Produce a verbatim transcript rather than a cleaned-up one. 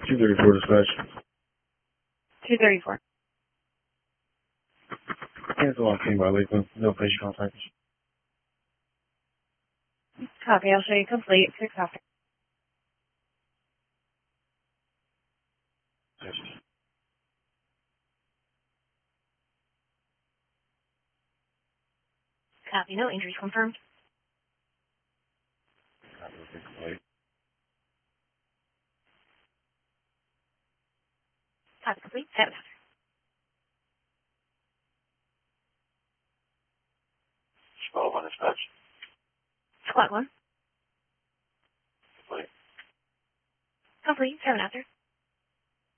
two thirty-four dispatch. two thirty-four. Cancel on team by Lakeland. No patient contact. Copy. I'll show you complete. Six after. Copy. No injuries confirmed. Copy complete. Seven after. twelve on dispatch. Squad one. Complete. Complete. Seven after.